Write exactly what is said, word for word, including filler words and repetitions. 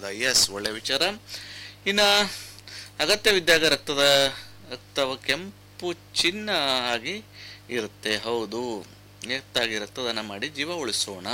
ಧನ್ಯವಾದ. ಎಸ್, ಒಳ್ಳೆ ವಿಚಾರ. ಇನ್ನು ಅಗತ್ಯವಿದ್ದಾಗ ರಕ್ತದ ರಕ್ತವ ಕೆಂಪು ಚಿನ್ನ ಆಗಿ ಇರುತ್ತೆ. ಹೌದು, ಹೆಚ್ಚಾಗಿ ರಕ್ತದಾನ ಮಾಡಿ ಜೀವ ಉಳಿಸೋಣ.